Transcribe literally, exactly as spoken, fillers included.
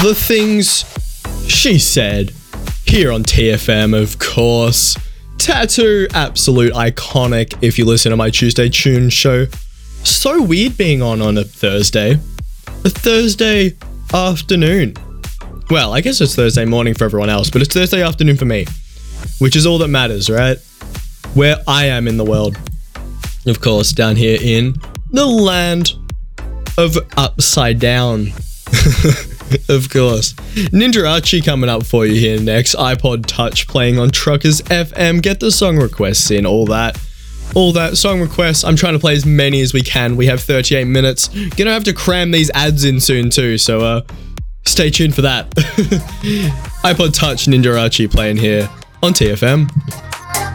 the things she said here on T F M, of course. Tattoo, absolute iconic if you listen to my Tuesday Tune show. So weird being on on a Thursday. A Thursday afternoon. Well, I guess it's Thursday morning for everyone else, but it's Thursday afternoon for me, which is all that matters, right? Where I am in the world. Of course, down here in the land of Upside Down. Of course. Ninja Archie coming up for you here next. iPod Touch playing on Truckers F M. Get the song requests in, all that. All that song requests. I'm trying to play as many as we can. We have thirty-eight minutes. Gonna have to cram these ads in soon too, so uh, stay tuned for that. iPod Touch, Ninja Archie playing here on T F M.